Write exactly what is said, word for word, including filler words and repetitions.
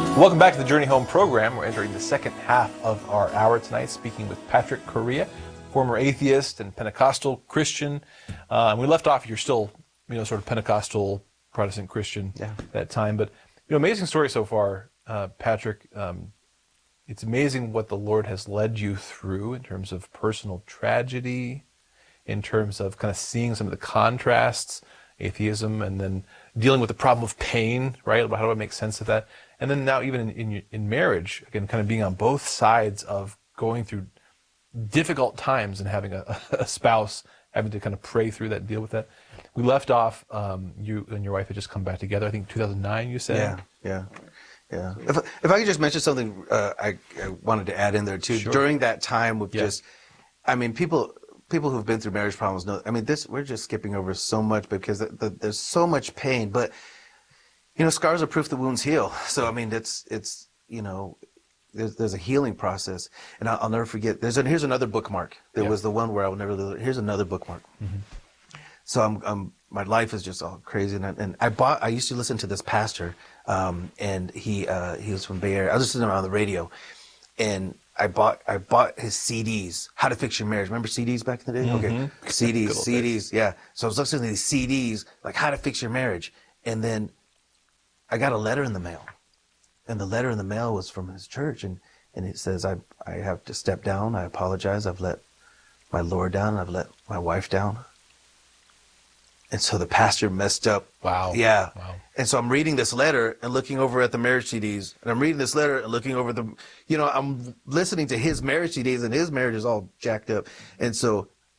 Welcome back to the Journey Home program. We're entering the second half of our hour tonight, speaking with Patrick Correa, former atheist and Pentecostal Christian. Uh, and we left off, you're still, you know, sort of Pentecostal Protestant Christian yeah. at that time. But, you know, amazing story so far, uh, Patrick. Um, it's amazing what the Lord has led you through in terms of personal tragedy, in terms of kind of seeing some of the contrasts, atheism, and then dealing with the problem of pain, right? How do I make sense of that? And then now even in, in, in marriage, again, kind of being on both sides of going through difficult times and having a, a spouse having to kind of pray through that, deal with that. We left off, um, you and your wife had just come back together, I think two thousand nine, you said? Yeah, yeah, yeah. If, if I could just mention something uh, I, I wanted to add in there too. Sure. During that time of yeah. just, I mean, people people who've been through marriage problems know, I mean, this, we're just skipping over so much because the, the, there's so much pain, but you know, scars are proof the wounds heal. So, I mean, it's, it's, you know, there's, there's a healing process. And I'll, I'll never forget, there's a, here's another bookmark. There yeah. was the one where I will never, here's another bookmark. Mm-hmm. So I'm, I'm, my life is just all crazy. And I, and I bought, I used to listen to this pastor, um, and he, uh, he was from Bay Area. I was listening to him on the radio, and I bought, I bought his C Ds, How to Fix Your Marriage. Remember C Ds back in the day? Mm-hmm. Okay. C Ds, C Ds. Yeah. So I was listening to these C Ds, like How to Fix Your Marriage. And then I got a letter in the mail, and the letter in the mail was from his church, and, and it says, I, I have to step down. I apologize. I've let my Lord down. I've let my wife down. And so the pastor messed up. Wow. Yeah. Wow. And so I'm reading this letter and looking over at the marriage C Ds, and I'm reading this letter and looking over the, you know, I'm listening to his marriage C Ds, and his marriage is all jacked up. And so